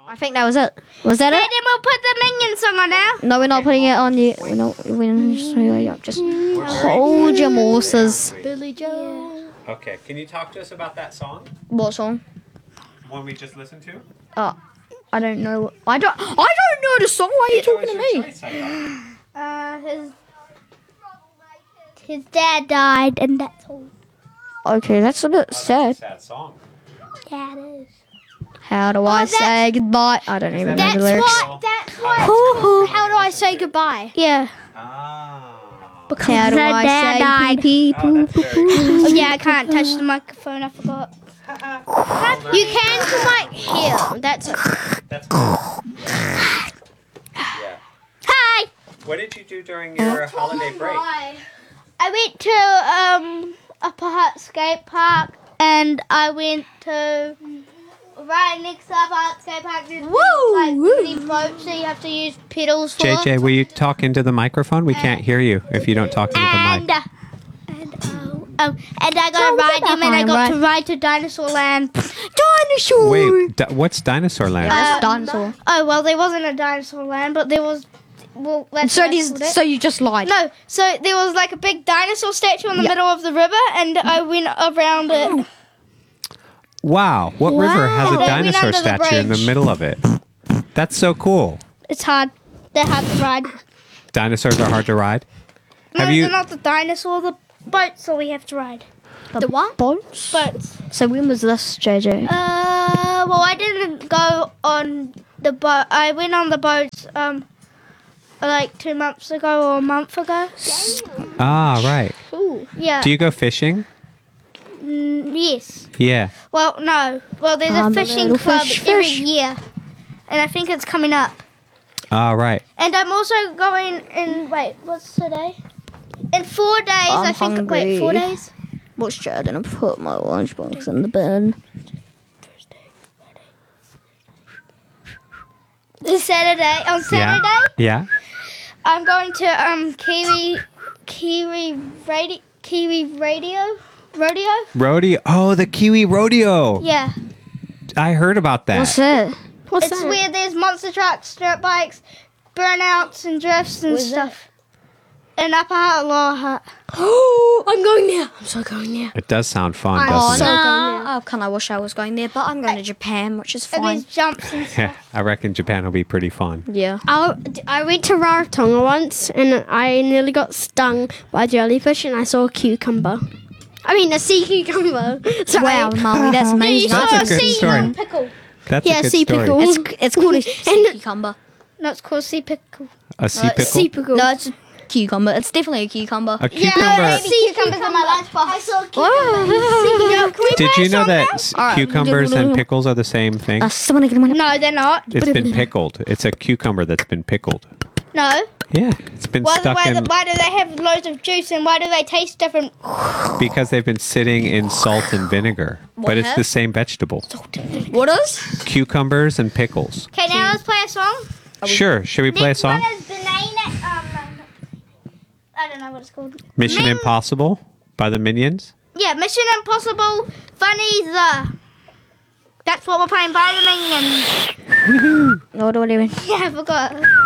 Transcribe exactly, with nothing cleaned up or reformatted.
I think that was it. Was that Okay, it? then we'll put the Minion song on now. No, we're not putting it on you. We're not. We're not just hold your horses. Billy Joe. Okay, can you talk to us about that song? What song? One we just listened to? Oh, I don't know. I don't. I don't know the song. Why are you talking to me? Choice, I thought. Uh, his his dad died, and that's all. Okay, that's a bit Oh, that's a sad. sad song. Yeah, it is. How do I that's- say goodbye? I don't even know That's the lyrics. why. That's why. It's called How do I say goodbye? Yeah. Ah. Because How do her I dad say died. pee pee Oh, poo that's poo very poo? good. Oh yeah, I can't touch the microphone. I forgot. You can come right here. That's That's cool. Yeah. hi. What did you do during your holiday break? I went to um Upper Hutt skate park, and I went to right next to Upper Hutt skate park. There's Woo, like woo. these boats that you have to use pedals for. J J, will you talk into the microphone? We can't hear you if you don't talk into the and mic. uh, and oh, um, and I got So to we ride got them, and I behind, got right? to ride to Dinosaur Land. Dinosaur. Wait, di- what's Dinosaur Land? That's Uh, dinosaur. Oh well, there wasn't a Dinosaur Land, but there was. Well, that's So what I these. called it. So you just lied. No, so there was like a big dinosaur statue in the Yeah. middle of the river, and I went around it. Wow, what river has a Wow. They went dinosaur under the statue in the bridge. middle of it? That's so cool. It's hard. They're hard to ride. Dinosaurs are hard to ride. No, Have you- they're not the dinosaur. The boats that we have to ride. The what? Boats. Boats. So when was this, J J? Uh, well, I didn't go on the boat. I went on the boats um, like two months ago or a month ago. Ah, right. Yeah. Do you go fishing? Mm, yes. Yeah. Well, no. Well, there's Ah, a the fishing little club fish, every fish. year, and I think it's coming up. Ah, right. And I'm also going in. Wait, what's today? In four days, I'm I think. Wait, four hungry. days. What's Jaden? I put my lunchbox in the bin. This Saturday. On Saturday, Yeah. Yeah. I'm going to um Kiwi, Kiwi radio, Kiwi radio, rodeo. Rodeo. Oh, the Kiwi Rodeo. Yeah. I heard about that. What's it? What's It's where there's monster trucks, dirt bikes, burnouts, and drifts and Where's stuff. In Upper Hutt, Lower Hutt. Oh, I'm going there. I'm so going there. It does sound fun, Oh, doesn't so it? going no. Oh, can I wish I was going there? But I'm going to Japan, which is And fine. there's jumps and stuff. I reckon Japan will be pretty fun. Yeah. I, I went to Rarotonga once and I nearly got stung by a jellyfish and I saw a cucumber. I mean, a sea cucumber. Sorry. Wow, Molly, that's Yeah, you amazing. saw That's a a good sea story. um, pickle. That's Yeah, a good sea story. pickle. It's it's called a sea And- cucumber. No, it's called sea pickle. A sea Uh, pickle? Sea pickle. No, it's a cucumber. It's definitely a cucumber. A cucumber. sea cucumbers in my lunchbox. I saw Did you know that s- Alright. cucumbers and pickles are the same thing? Uh, someone get one. No, they're not. It's been pickled. It's a cucumber that's been pickled. No. Yeah, it's been Why, stuck why, in why do they have loads of juice and why do they taste different? because they've been sitting in salt and vinegar. But it's What? the same vegetable. What is? Cucumbers and pickles. Okay, now let's play a song. Sure. Should we play a Next song? one is banana. Um, I don't know what it's called. Mission Min- Impossible by the Minions. Yeah, Mission Impossible. Funny the. That's what we're playing by the Minions. No, what do I do? Yeah, I forgot.